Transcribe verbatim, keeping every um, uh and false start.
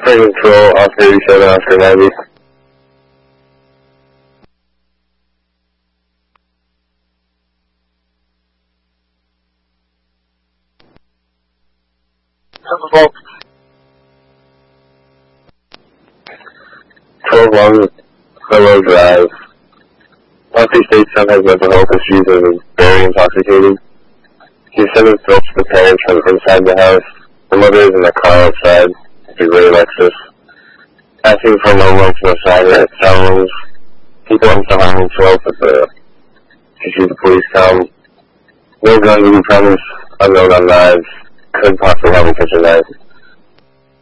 Taking control off thirty-seven Oscar ninety. twelve one, Willow Drive. Monty State's son has mental health issues and is very intoxicated. He's sending threats to the parents from inside the house. The mother is in the car outside, the gray Lexus, asking for no one to assign her sounds. People on the highway twelve with the she sees the police come. No guns, we promise. Unknown on knives. Could possibly have a kitchen knife.